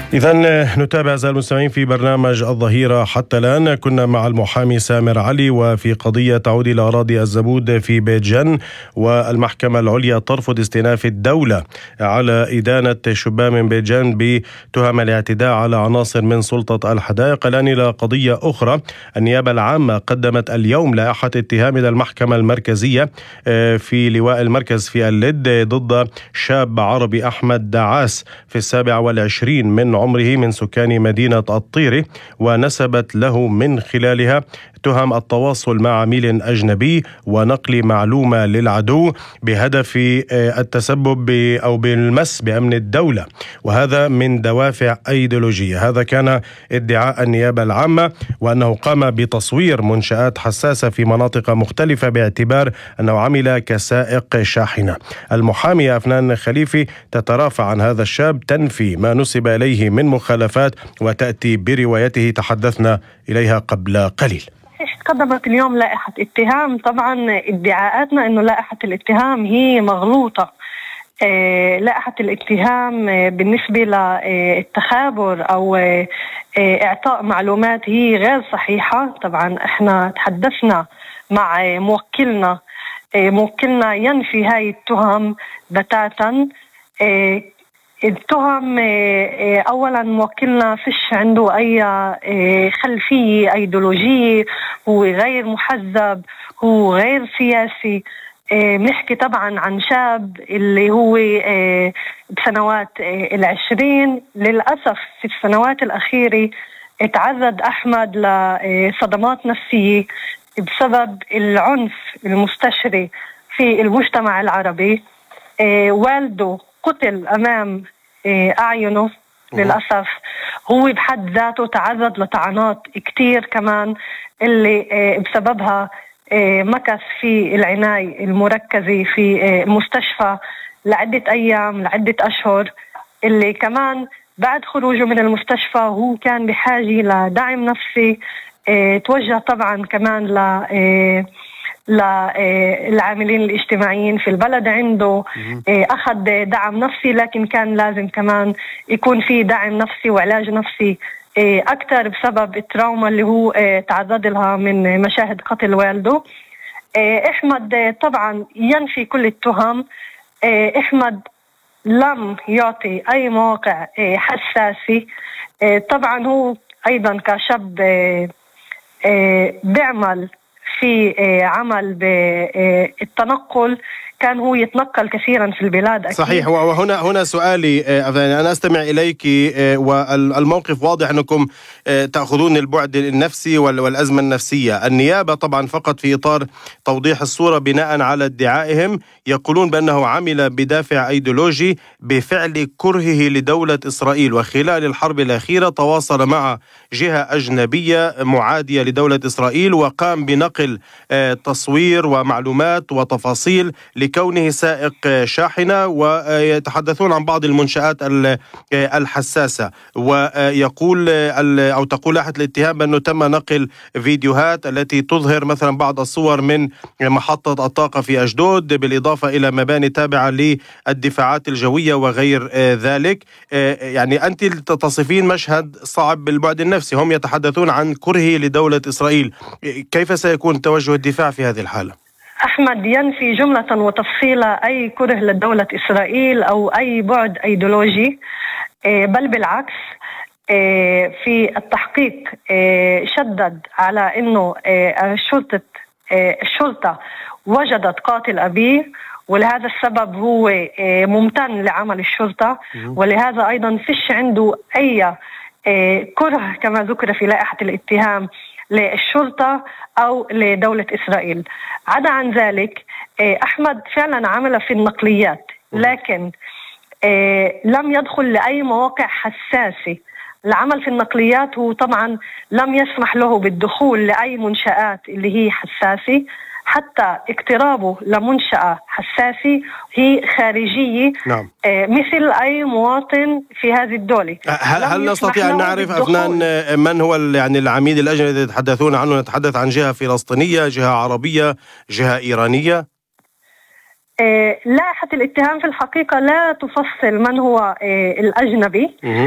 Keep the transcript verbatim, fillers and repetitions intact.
إذن نتابع أعزائي المستمعين في برنامج الظهيرة. حتى الآن كنا مع المحامي سامر علي، وفي قضية تعود إلى أراضي الزبود في بيت جن، والمحكمة العليا ترفض استئناف الدولة على إدانة شبان من بيت جن بتهم الاعتداء على عناصر من سلطة الحدائق. الآن إلى قضية أخرى. النيابة العامة قدمت اليوم لائحة اتهام إلى المحكمة المركزية في لواء المركز في اللد ضد شاب عربي أحمد دعاس في السابع والعشرين من عمره من سكان مدينة الطيري، ونسبت له من خلالها تهم التواصل مع عميل أجنبي ونقل معلومة للعدو بهدف التسبب أو بالمس بأمن الدولة، وهذا من دوافع أيديولوجية. هذا كان ادعاء النيابة العامة، وأنه قام بتصوير منشآت حساسة في مناطق مختلفة باعتبار أنه عمل كسائق شاحنة. المحامية أفنان خليفي تترافع عن هذا الشاب، تنفي ما نسب إليه من مخالفات وتأتي بروايته تحدثنا إليها قبل قليل. قدمت اليوم لائحة اتهام. طبعا ادعاءاتنا انه لائحة الاتهام هي مغلوطة. اه لائحة الاتهام اه بالنسبة للتخابر او اه اعطاء معلومات هي غير صحيحة. طبعا احنا تحدثنا مع موكلنا اه موكلنا ينفي هاي التهم بتاتا. اه التهم اولا موكلنا فيش عنده اي خلفيه ايديولوجيه، هو غير محزب، هو غير سياسي. بنحكي طبعا عن شاب اللي هو بسنوات العشرين. للاسف في السنوات الاخيره تعرض احمد لصدمات نفسيه بسبب العنف المستشري في المجتمع العربي. والده قتل أمام أعينه للأسف. هو بحد ذاته تعرض لطعنات كتير كمان، اللي بسببها مكث في العناية المركزة في المستشفى لعدة أيام لعدة أشهر، اللي كمان بعد خروجه من المستشفى هو كان بحاجة لدعم نفسي. توجه طبعا كمان ل للعاملين الاجتماعيين في البلد عنده، أخذ دعم نفسي، لكن كان لازم كمان يكون في دعم نفسي وعلاج نفسي أكثر بسبب التراوما اللي هو تعرض لها من مشاهد قتل والده. أحمد طبعا ينفي كل التهم. أحمد لم يعطي أي مواقع حساسي. طبعا هو أيضا كشاب بيعمل في عمل بالتنقل، كان هو يتنقل كثيرا في البلاد أكيد. صحيح. وهنا هنا سؤالي، أنا أستمع إليك والموقف واضح أنكم تأخذون البعد النفسي والأزمة النفسية. النيابة طبعا فقط في إطار توضيح الصورة بناء على ادعائهم يقولون بأنه عمل بدافع أيديولوجي بفعل كرهه لدولة إسرائيل، وخلال الحرب الأخيرة تواصل مع جهة أجنبية معادية لدولة إسرائيل وقام بنقل تصوير ومعلومات وتفاصيل لكونه سائق شاحنة، ويتحدثون عن بعض المنشآت الحساسة. ويقول أو تقول لائحة الاتهام بأنه تم نقل فيديوهات التي تظهر مثلا بعض الصور من محطة الطاقة في أشدود، بالإضافة إلى مباني تابعة للدفاعات الجوية وغير ذلك. يعني أنت تصفين مشهد صعب بالبعد النفسي، هم يتحدثون عن كرهه لدولة إسرائيل. كيف سيكون توجه الدفاع في هذه الحالة؟ أحمد ينفي جملة وتفصيلا أي كره لدولة إسرائيل أو أي بعد أيديولوجي، بل بالعكس. في التحقيق شدد على أنه الشرطة الشرطة وجدت قاتل أبيه، ولهذا السبب هو ممتن لعمل الشرطة، ولهذا أيضا فيش عنده أي كره كما ذكر في لائحة الاتهام للشرطة أو لدولة إسرائيل. عدا عن ذلك أحمد فعلا عمل في النقليات، لكن لم يدخل لأي مواقع حساسة. العمل في النقليات هو طبعا لم يسمح له بالدخول لأي منشآت اللي هي حساسة، حتى اقترابه لمنشأة حساسة هي خارجية. نعم. مثل أي مواطن في هذه الدولة. هل, هل نستطيع أن نعرف أفنان من هو يعني العميل الأجنبي الذي يتحدثون عنه؟ نتحدث عن جهة فلسطينية، جهة عربية، جهة إيرانية؟ لائحة الاتهام في الحقيقة لا تفصل من هو الأجنبي.